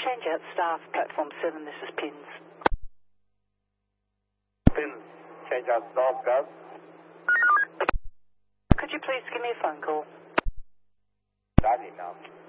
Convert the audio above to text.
Change out staff, platform 7, this is Pins. Pins, change out staff, Gov. Could you please give me a phone call? Dialing now.